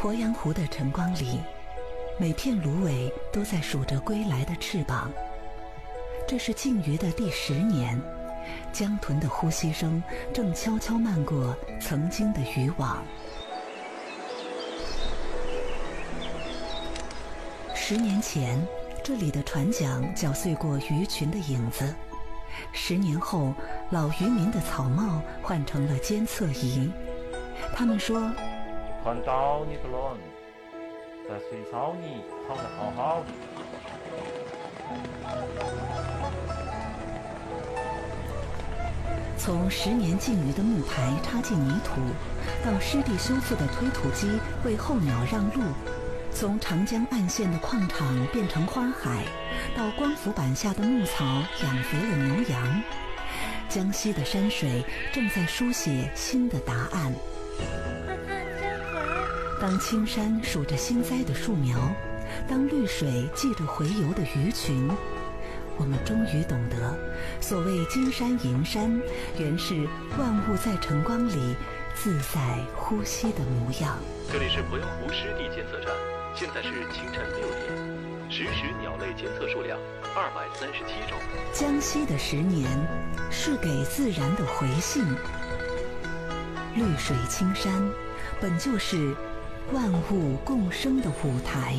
鄱阳湖的晨光里，每片芦苇都在数着归来的翅膀。这是禁渔的第10年，江豚的呼吸声正悄悄漫过曾经的渔网。10年前，这里的船桨搅碎过鱼群的影子。10年后，老渔民的草帽换成了监测仪。他们说， 看到你的人在水槽里躺得好好的。 从10年禁渔的木牌插进泥土，到湿地修复的推土机为候鸟让路，从长江岸线的矿场变成花海，到光伏板下的牧草养肥了牛羊，江西的山水正在书写新的答案。当青山数着新栽的树苗，当绿水记着洄游的鱼群，我们终于懂得，所谓金山银山，原是万物在晨光里自在呼吸的模样。 这里是鄱阳湖湿地监测站，现在是清晨6点，实时鸟类监测数量237种。 江西的10年，是给自然的回信。绿水青山，本就是万物共生的舞台。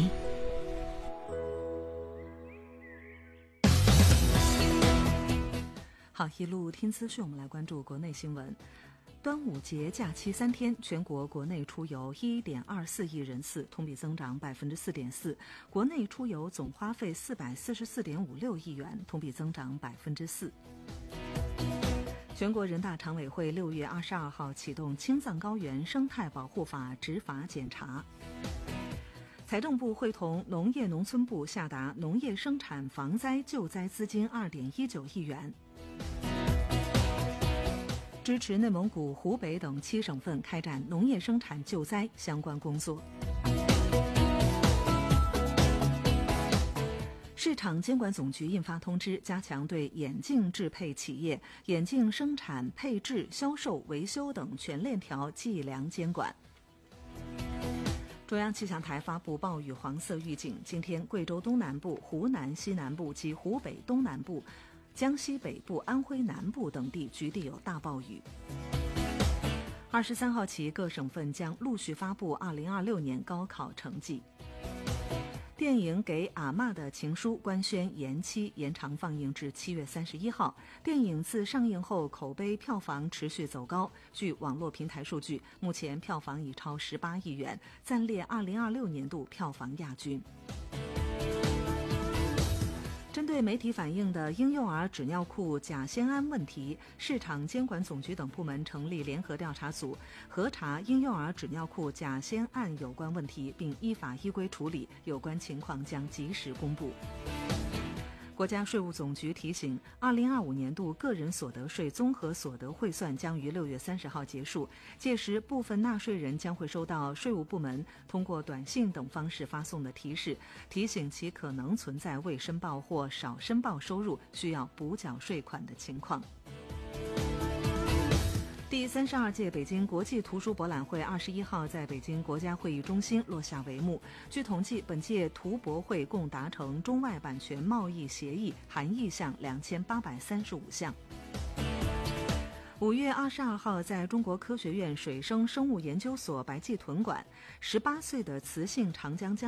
好，一路听资讯，我们来关注国内新闻。端午节假期3天，全国国内出游1.24亿人次，同比增长4.4%；国内出游总花费444.56亿元，同比增长4%。全国人大常委会6月22号启动青藏高原生态保护法执法检查。财政部会同农业农村部下达农业生产防灾救灾资金2.19亿元。支持内蒙古、湖北等7省份开展农业生产救灾相关工作。市场监管总局印发通知，加强对眼镜制配企业眼镜生产、配制、销售、维修等全链条计量监管。中央气象台发布暴雨黄色预警，今天贵州东南部、湖南西南部及湖北东南部、江西北部、安徽南部等地局地有大暴雨。23号起，各省份将陆续发布2026年高考成绩。电影《给阿嬷的情书》官宣延长放映至7月31号。电影自上映后口碑票房持续走高，据网络平台数据，目前票房已超18亿元，暂列2026年度票房亚军。针对媒体反映的婴幼儿纸尿裤甲酰胺问题，市场监管总局等部门成立联合调查组，核查婴幼儿纸尿裤甲酰胺有关问题，并依法依规处理，有关情况将及时公布。国家税务总局提醒，2025年度个人所得税综合所得汇算将于6月30号结束，届时部分纳税人将会收到税务部门通过短信等方式发送的提示，提醒其可能存在未申报或少申报收入需要补缴税款的情况。第32届北京国际图书博览会21号在北京国家会议中心落下帷幕。据统计，本届图博会共达成中外版权贸易协议含意项2835项。5月22号，在中国科学院水生生物研究所白暨豚馆，18岁的雌性长江